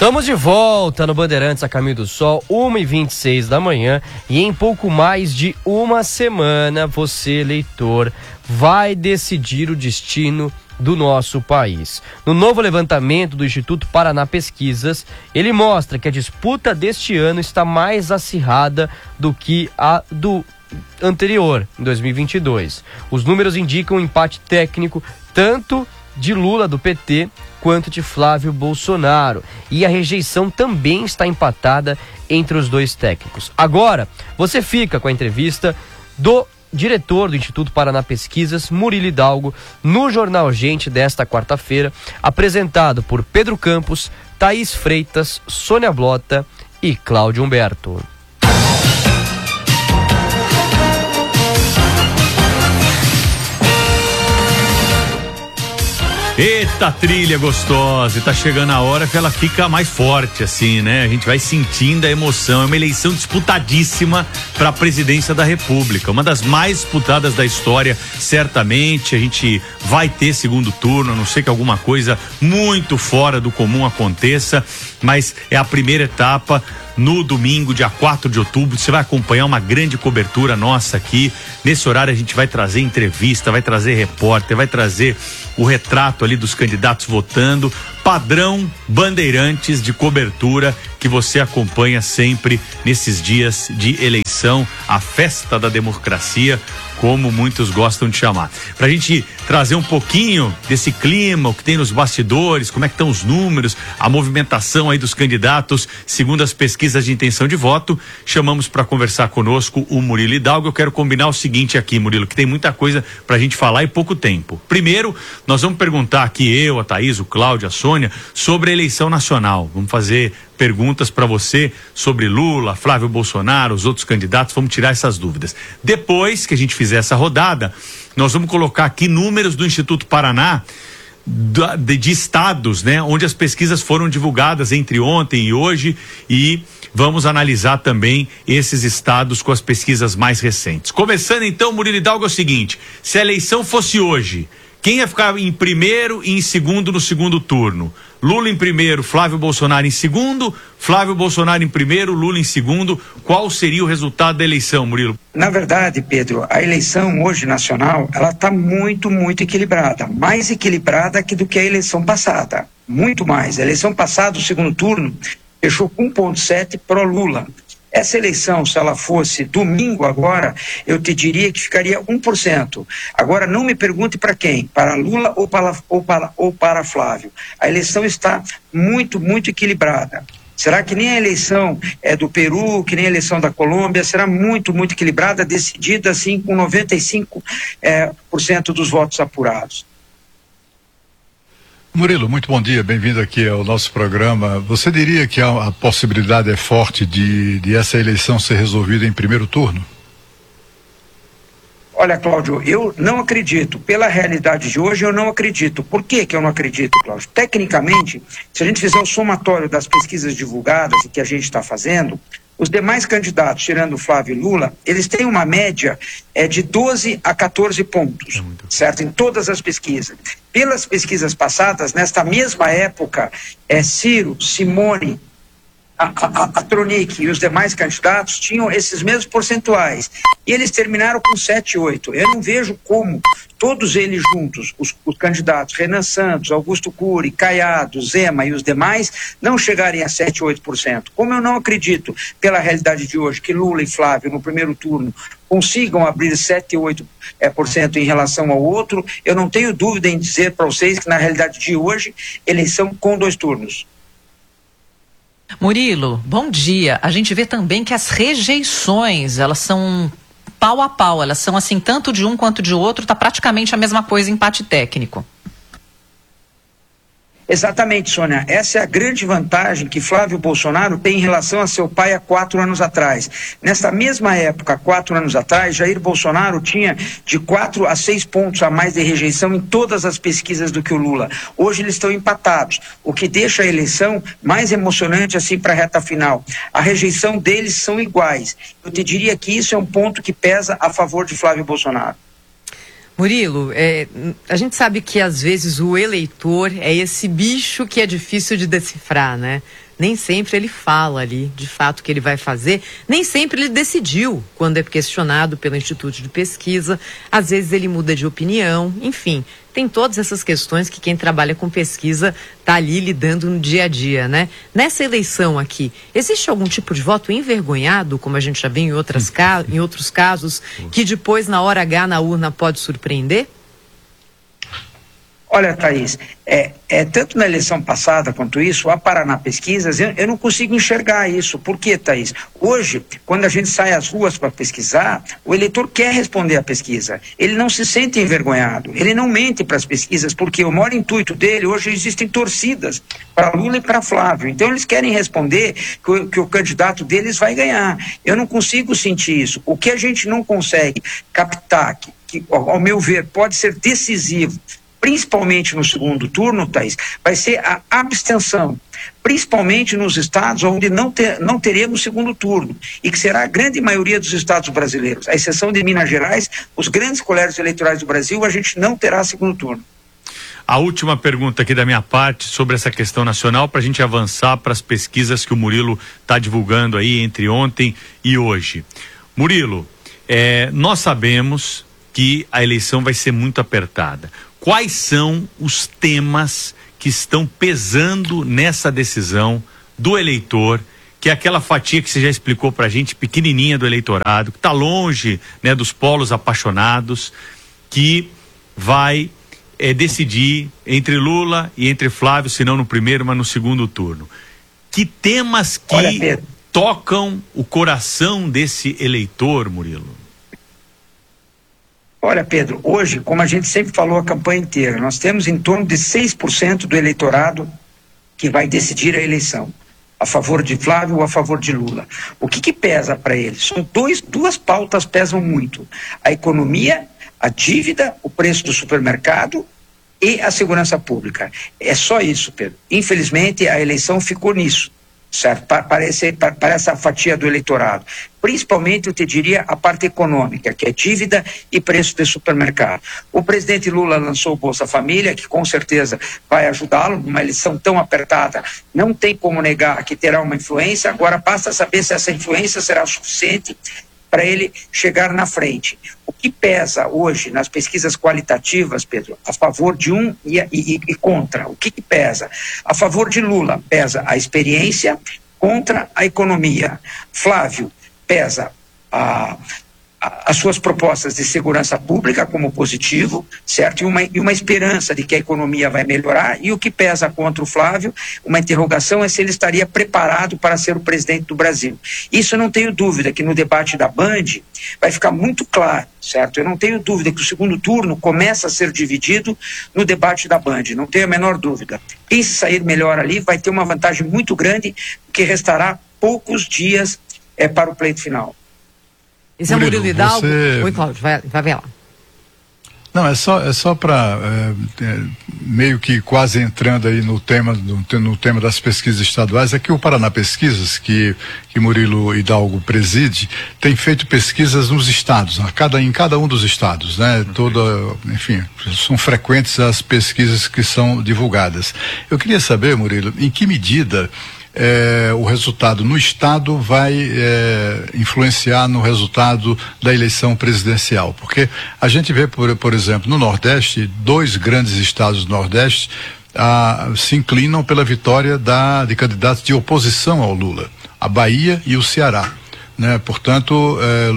Estamos de volta no Bandeirantes a Caminho do Sol, 1h26 da manhã, e em pouco mais de uma semana você, eleitor, vai decidir o destino do nosso país. No novo levantamento do Instituto Paraná Pesquisas, ele mostra que a disputa deste ano está mais acirrada do que a do anterior, em 2022. Os números indicam um empate técnico tanto de Lula do PT quanto de Flávio Bolsonaro, e a rejeição também está empatada entre os dois técnicos. Agora, você fica com a entrevista do diretor do Instituto Paraná Pesquisas, Murilo Hidalgo, no Jornal Gente desta quarta-feira, apresentado por Pedro Campos, Thaís Freitas, Sônia Blota e Cláudio Humberto. Eita, trilha gostosa, e tá chegando a hora que ela fica mais forte, assim, né? A gente vai sentindo a emoção. É uma eleição disputadíssima para a presidência da República, uma das mais disputadas da história, certamente. A gente vai ter segundo turno, a não ser que alguma coisa muito fora do comum aconteça, mas é a primeira etapa. No domingo, dia 4 de outubro, você vai acompanhar uma grande cobertura nossa aqui. Nesse horário a gente vai trazer entrevista, vai trazer repórter, vai trazer o retrato ali dos candidatos votando, padrão Bandeirantes de cobertura que você acompanha sempre nesses dias de eleição, a festa da democracia, como muitos gostam de chamar. Pra gente trazer um pouquinho desse clima, o que tem nos bastidores, como é que estão os números, a movimentação aí dos candidatos, segundo as pesquisas de intenção de voto, chamamos para conversar conosco o Murilo Hidalgo. Eu quero combinar o seguinte aqui, Murilo, que tem muita coisa pra gente falar e pouco tempo. Primeiro, nós vamos perguntar aqui, eu, a Thaís, o Cláudio, a Sônia, sobre a eleição nacional. Vamos fazer perguntas para você sobre Lula, Flávio Bolsonaro, os outros candidatos, vamos tirar essas dúvidas. Depois que a gente fizer essa rodada, nós vamos colocar aqui números do Instituto Paraná de estados, né, onde as pesquisas foram divulgadas entre ontem e hoje, e vamos analisar também esses estados com as pesquisas mais recentes. Começando então, Murilo Hidalgo, é o seguinte: se a eleição fosse hoje, quem ia ficar em primeiro e em segundo no segundo turno? Lula em primeiro, Flávio Bolsonaro em segundo, Flávio Bolsonaro em primeiro, Lula em segundo. Qual seria o resultado da eleição, Murilo? Na verdade, Pedro, a eleição hoje nacional, ela está muito, muito equilibrada. Mais equilibrada do que a eleição passada. Muito mais. A eleição passada, o segundo turno, fechou com 1,7 pró-Lula. Essa eleição, se ela fosse domingo agora, eu te diria que ficaria 1%. Agora, não me pergunte para quem, para Lula ou para Flávio. A eleição está muito, muito equilibrada. Será que nem a eleição do Peru, que nem a eleição da Colômbia, será muito, muito equilibrada, decidida assim com 95% dos votos apurados. Murilo, muito bom dia, bem-vindo aqui ao nosso programa. Você diria que a possibilidade é forte de essa eleição ser resolvida em primeiro turno? Olha, Cláudio, eu não acredito. Pela realidade de hoje, eu não acredito. Por que eu não acredito, Cláudio? Tecnicamente, se a gente fizer o somatório das pesquisas divulgadas e que a gente está fazendo, os demais candidatos, tirando Flávio e Lula, eles têm uma média de 12 a 14 pontos, certo? Em todas as pesquisas. Pelas pesquisas passadas, nesta mesma época, Ciro, Simone, a Tronic e os demais candidatos tinham esses mesmos percentuais. E eles terminaram com 7, 8. Eu não vejo como todos eles juntos, os candidatos Renan Santos, Augusto Cury, Caiado, Zema e os demais, não chegarem a 7, 8%. Como eu não acredito, pela realidade de hoje, que Lula e Flávio, no primeiro turno, consigam abrir 7, 8% em relação ao outro, eu não tenho dúvida em dizer para vocês que, na realidade de hoje, eleição com 2 turnos. Murilo, bom dia. A gente vê também que as rejeições, elas são pau a pau, elas são assim, tanto de um quanto de outro, tá praticamente a mesma coisa, empate técnico. Exatamente, Sônia. Essa é a grande vantagem que Flávio Bolsonaro tem em relação a seu pai há 4 anos atrás. Nesta mesma época, 4 anos atrás, Jair Bolsonaro tinha de 4 a 6 pontos a mais de rejeição em todas as pesquisas do que o Lula. Hoje eles estão empatados, o que deixa a eleição mais emocionante assim para a reta final. A rejeição deles são iguais. Eu te diria que isso é um ponto que pesa a favor de Flávio Bolsonaro. Murilo, a gente sabe que às vezes o eleitor é esse bicho que é difícil de decifrar, né? nem sempre ele fala ali, de fato, o que ele vai fazer, nem sempre ele decidiu quando é questionado pelo Instituto de Pesquisa, às vezes ele muda de opinião, enfim, tem todas essas questões que quem trabalha com pesquisa está ali lidando no dia a dia, né? Nessa eleição aqui, existe algum tipo de voto envergonhado, como a gente já viu em outros casos, que depois, na hora H, na urna, pode surpreender? Olha, Thaís, tanto na eleição passada quanto isso, a Paraná Pesquisas, eu não consigo enxergar isso. Por quê, Thaís? Hoje, quando a gente sai às ruas para pesquisar, o eleitor quer responder à pesquisa. Ele não se sente envergonhado, ele não mente para as pesquisas, porque o maior intuito dele, hoje existem torcidas para Lula e para Flávio. Então eles querem responder que o candidato deles vai ganhar. Eu não consigo sentir isso. O que a gente não consegue captar, que ao meu ver, pode ser decisivo, principalmente no segundo turno, Thaís, vai ser a abstenção, principalmente nos estados onde não teremos segundo turno, e que será a grande maioria dos estados brasileiros, à exceção de Minas Gerais, os grandes colégios eleitorais do Brasil, a gente não terá segundo turno. A última pergunta aqui da minha parte sobre essa questão nacional, para a gente avançar para as pesquisas que o Murilo está divulgando aí entre ontem e hoje. Murilo, nós sabemos que a eleição vai ser muito apertada. Quais são os temas que estão pesando nessa decisão do eleitor, que é aquela fatia que você já explicou pra gente, pequenininha do eleitorado, que está longe, né, dos polos apaixonados, que vai decidir entre Lula e entre Flávio, se não no primeiro, mas no segundo turno. Que temas que tocam o coração desse eleitor, Murilo? Olha, Pedro, hoje, como a gente sempre falou a campanha inteira, nós temos em torno de 6% do eleitorado que vai decidir a eleição, a favor de Flávio ou a favor de Lula. O que pesa para eles? São duas pautas pesam muito: a economia, a dívida, o preço do supermercado e a segurança pública. É só isso, Pedro. Infelizmente, a eleição ficou nisso, certo? Para essa fatia do eleitorado. Principalmente, eu te diria, a parte econômica, que é dívida e preço de supermercado. O presidente Lula lançou o Bolsa Família, que com certeza vai ajudá-lo numa eleição tão apertada. Não tem como negar que terá uma influência, agora basta saber se essa influência será suficiente para ele chegar na frente. O que pesa hoje nas pesquisas qualitativas, Pedro, a favor de um e contra? O que pesa? A favor de Lula pesa a experiência, contra a economia. Flávio pesa as suas propostas de segurança pública como positivo, certo? E uma esperança de que a economia vai melhorar. E o que pesa contra o Flávio, uma interrogação, é se ele estaria preparado para ser o presidente do Brasil. Isso eu não tenho dúvida que no debate da Band vai ficar muito claro, certo? Eu não tenho dúvida que o segundo turno começa a ser dividido no debate da Band, não tenho a menor dúvida. Quem se sair melhor ali vai ter uma vantagem muito grande, porque restará poucos dias para o pleito final. Esse é o Murilo Hidalgo. Oi, Cláudio, vai ver lá. Não, é só para meio que quase entrando aí no tema das pesquisas estaduais, é que o Paraná Pesquisas, que Murilo Hidalgo preside, tem feito pesquisas nos estados, em cada um dos estados, né? Enfim, são frequentes as pesquisas que são divulgadas. Eu queria saber, Murilo, em que medida o resultado no estado vai influenciar no resultado da eleição presidencial, porque a gente vê, por exemplo, no Nordeste, 2 grandes estados do Nordeste se inclinam pela vitória de candidatos de oposição ao Lula, a Bahia e o Ceará, né? Portanto,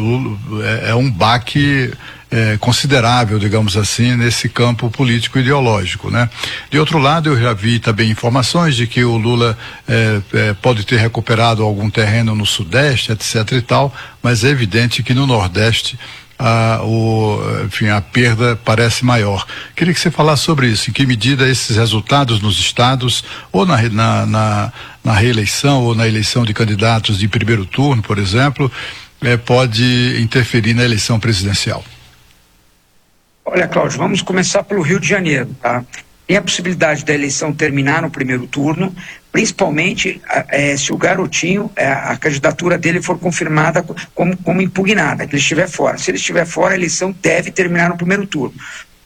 é um baque considerável, digamos assim, nesse campo político ideológico, né? De outro lado, eu já vi também informações de que o Lula pode ter recuperado algum terreno no Sudeste, etc e tal, mas é evidente que no Nordeste a perda parece maior. Queria que você falasse sobre isso, em que medida esses resultados nos estados, ou na reeleição, ou na eleição de candidatos de primeiro turno, por exemplo, pode interferir na eleição presidencial. Olha, Cláudio, vamos começar pelo Rio de Janeiro, tá? Tem a possibilidade da eleição terminar no primeiro turno, principalmente se o Garotinho, a candidatura dele for confirmada como impugnada, que ele estiver fora. Se ele estiver fora, a eleição deve terminar no primeiro turno.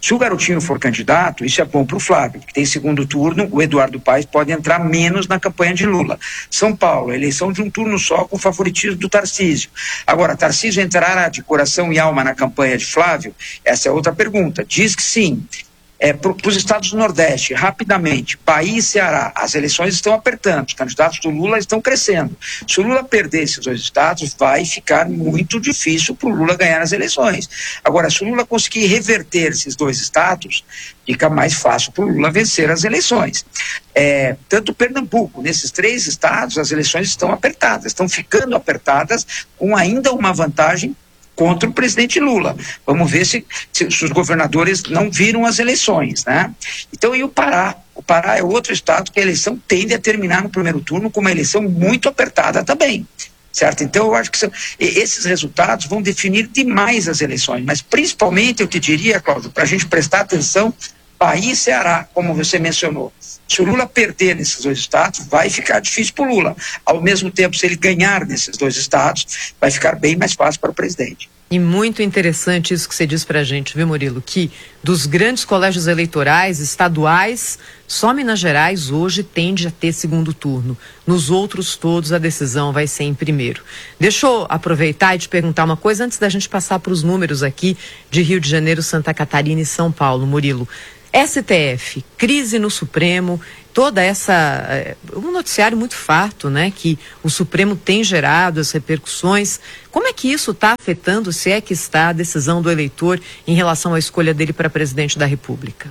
Se o Garotinho for candidato, isso é bom para o Flávio, que tem segundo turno, o Eduardo Paes pode entrar menos na campanha de Lula. São Paulo, eleição de um turno só com favoritismo do Tarcísio. Agora, Tarcísio entrará de coração e alma na campanha de Flávio? Essa é outra pergunta. Diz que sim. Para os estados do Nordeste, rapidamente, Bahia e Ceará, as eleições estão apertando, os candidatos do Lula estão crescendo. Se o Lula perder esses 2 estados, vai ficar muito difícil para o Lula ganhar as eleições. Agora, se o Lula conseguir reverter esses 2 estados, fica mais fácil para o Lula vencer as eleições. Tanto Pernambuco, nesses 3 estados, as eleições estão apertadas, estão ficando apertadas, com ainda uma vantagem contra o presidente Lula. Vamos ver se os governadores não viram as eleições, né? Então, e o Pará? O Pará é outro estado que a eleição tende a terminar no primeiro turno com uma eleição muito apertada também, certo? Então, eu acho que esses resultados vão definir demais as eleições, mas principalmente, eu te diria, Cláudio, para a gente prestar atenção, Bahia e Ceará, como você mencionou. Se o Lula perder nesses 2 estados, vai ficar difícil para o Lula. Ao mesmo tempo, se ele ganhar nesses 2 estados, vai ficar bem mais fácil para o presidente. E muito interessante isso que você diz para a gente, viu, Murilo? Que dos grandes colégios eleitorais estaduais, só Minas Gerais hoje tende a ter segundo turno. Nos outros todos a decisão vai ser em primeiro. Deixa eu aproveitar e te perguntar uma coisa antes da gente passar para os números aqui de Rio de Janeiro, Santa Catarina e São Paulo, Murilo. STF, crise no Supremo, toda essa... um noticiário muito farto, né? Que o Supremo tem gerado as repercussões. Como é que isso está afetando, se é que está, a decisão do eleitor em relação à escolha dele para presidente da República?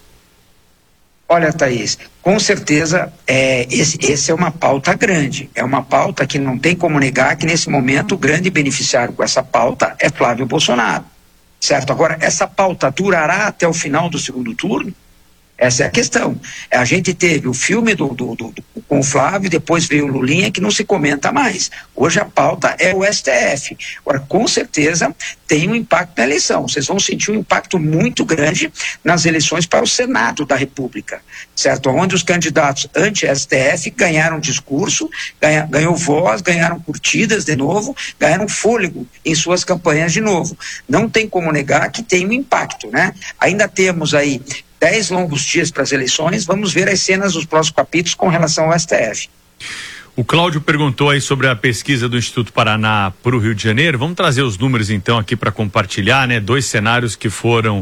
Olha, Thaís, com certeza esse é uma pauta grande. É uma pauta que não tem como negar que nesse momento o grande beneficiário com essa pauta é Flávio Bolsonaro. Certo? Agora, essa pauta durará até o final do segundo turno? Essa é a questão. A gente teve o filme com o Flávio, depois veio o Lulinha, que não se comenta mais. Hoje a pauta é o STF. Agora, com certeza, tem um impacto na eleição. Vocês vão sentir um impacto muito grande nas eleições para o Senado da República, certo? Onde os candidatos anti-STF ganharam discurso, ganhou voz, ganharam curtidas de novo, ganharam fôlego em suas campanhas de novo. Não tem como negar que tem um impacto, né? Ainda temos aí 10 longos dias para as eleições, vamos ver as cenas dos próximos capítulos com relação ao STF. O Cláudio perguntou aí sobre a pesquisa do Instituto Paraná para o Rio de Janeiro. Vamos trazer os números então aqui para compartilhar, né? 2 cenários que foram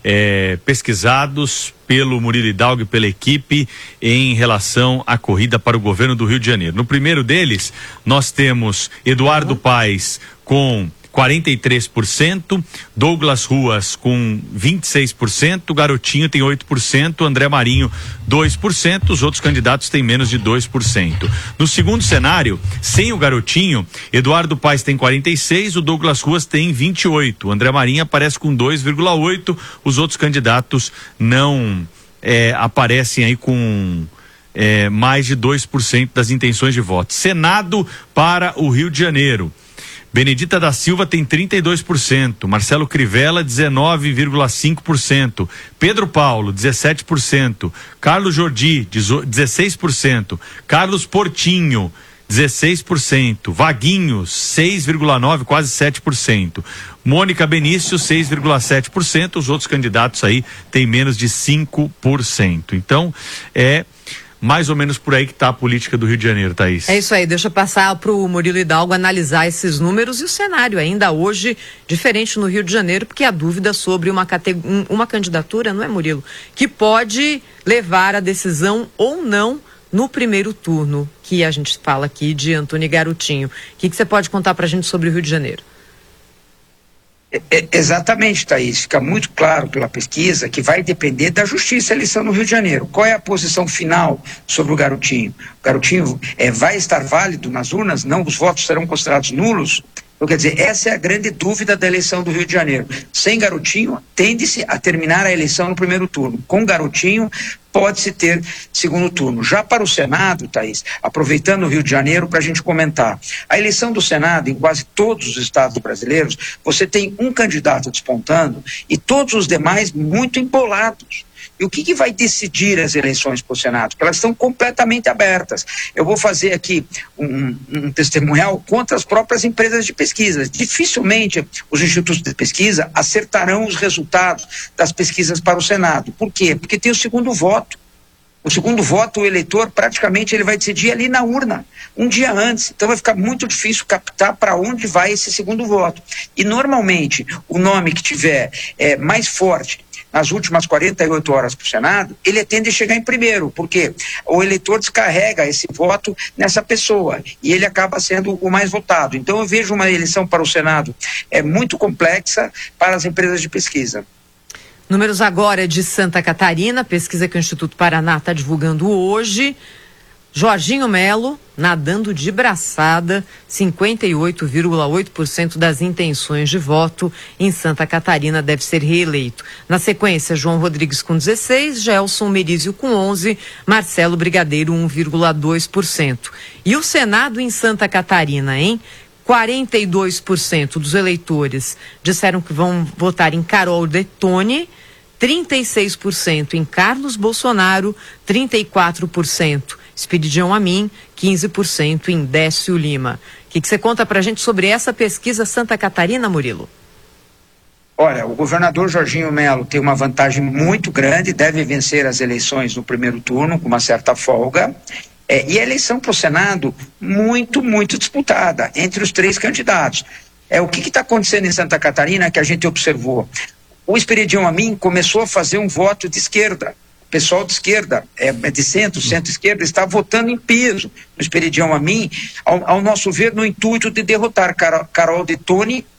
pesquisados pelo Murilo Hidalgo e pela equipe em relação à corrida para o governo do Rio de Janeiro. No primeiro deles, nós temos Eduardo Paes com 43%, Douglas Ruas com 26%, Garotinho tem 8%, André Marinho 2%, os outros candidatos têm menos de 2%. No segundo cenário, sem o Garotinho, Eduardo Paes tem 46%, o Douglas Ruas tem 28%, o André Marinho aparece com 2,8%, os outros candidatos não aparecem aí com mais de 2% das intenções de voto. Senado para o Rio de Janeiro. Benedita da Silva tem 32%, Marcelo Crivella 19,5%, Pedro Paulo 17%, Carlos Jordi 16%, Carlos Portinho 16%, Vaguinho 6,9%, quase 7%, Mônica Benício 6,7%, os outros candidatos aí têm menos de 5%. Então, mais ou menos por aí que está a política do Rio de Janeiro, Thaís. É isso aí, deixa eu passar para o Murilo Hidalgo analisar esses números e o cenário ainda hoje diferente no Rio de Janeiro, porque há dúvida sobre uma candidatura, não é, Murilo? Que pode levar a decisão ou não no primeiro turno, que a gente fala aqui de Antônio Garotinho. O que você pode contar para a gente sobre o Rio de Janeiro? Exatamente, Thaís. Fica muito claro pela pesquisa que vai depender da justiça a eleição no Rio de Janeiro. Qual é a posição final sobre o Garotinho? O Garotinho vai estar válido nas urnas? Não, os votos serão considerados nulos? Então, quer dizer, essa é a grande dúvida da eleição do Rio de Janeiro. Sem Garotinho, tende-se a terminar a eleição no primeiro turno. Com Garotinho, pode-se ter segundo turno. Já para o Senado, Thaís, aproveitando o Rio de Janeiro para a gente comentar, a eleição do Senado em quase todos os estados brasileiros, você tem um candidato despontando e todos os demais muito empolados. E o que vai decidir as eleições para o Senado? Porque elas estão completamente abertas. Eu vou fazer aqui um testemunhal contra as próprias empresas de pesquisa. Dificilmente os institutos de pesquisa acertarão os resultados das pesquisas para o Senado. Por quê? Porque tem o segundo voto. O segundo voto, o eleitor, praticamente ele vai decidir ali na urna, um dia antes. Então vai ficar muito difícil captar para onde vai esse segundo voto. E normalmente, o nome que tiver mais forte nas últimas 48 horas para o Senado, ele tende a chegar em primeiro, porque o eleitor descarrega esse voto nessa pessoa e ele acaba sendo o mais votado. Então eu vejo uma eleição para o Senado muito complexa para as empresas de pesquisa. Números agora de Santa Catarina, pesquisa que o Instituto Paraná está divulgando hoje. Jorginho Melo, nadando de braçada, 58,8% das intenções de voto em Santa Catarina deve ser reeleito. Na sequência, João Rodrigues com 16%, Gelson Merizio com 11%, Marcelo Brigadeiro 1,2%. E o Senado em Santa Catarina, hein? 42% dos eleitores disseram que vão votar em Carol Detoni, 36% em Carlos Bolsonaro, 34% Esperidião Amin, 15% em Décio Lima. O que você conta pra gente sobre essa pesquisa Santa Catarina, Murilo? Olha, o governador Jorginho Melo tem uma vantagem muito grande, deve vencer as eleições no primeiro turno com uma certa folga. E a eleição para o Senado muito, muito disputada entre os três candidatos. O que está acontecendo em Santa Catarina que a gente observou? O Esperidião Amin começou a fazer um voto de esquerda. O pessoal de esquerda, de centro-esquerda, está votando em peso no Esperidião Amin, ao nosso ver, no intuito de derrotar Carol Detoni